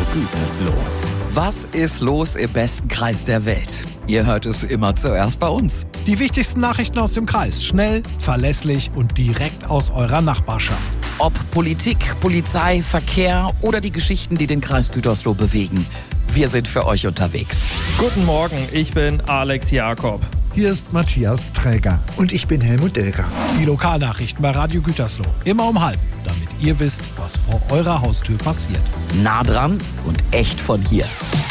Gütersloh. Was ist los im besten Kreis der Welt? Ihr hört es immer zuerst bei uns. Die wichtigsten Nachrichten aus dem Kreis. Schnell, verlässlich und direkt aus eurer Nachbarschaft. Ob Politik, Polizei, Verkehr oder die Geschichten, die den Kreis Gütersloh bewegen. Wir sind für euch unterwegs. Guten Morgen, ich bin Alex Jakob. Hier ist Matthias Träger. Und ich bin Helmut Delker. Die Lokalnachrichten bei Radio Gütersloh. Immer um 7:30, damit ihr wisst, was vor eurer Haustür passiert. Nah dran und echt von hier.